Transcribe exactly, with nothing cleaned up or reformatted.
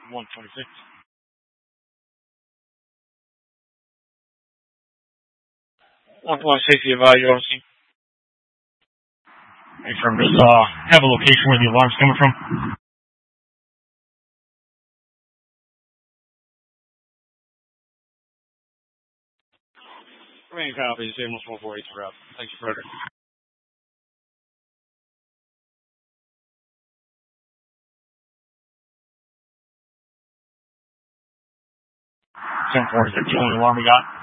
one twenty-six. one one safety evaluation. Make sure does uh, have a location where the alarm's coming from. Main copy, Samuel one four eight route. Thank you, Frederick. seven four six, the only alarm we got.